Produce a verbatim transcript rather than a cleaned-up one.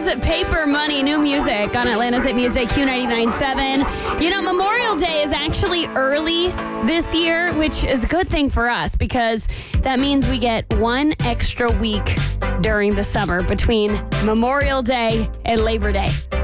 is Paper Money, new music on Atlanta's Hit Music, Q ninety-nine point seven. You know, Memorial Day is actually early this year, which is a good thing for us because that means we get one extra week during the summer between Memorial Day and Labor Day.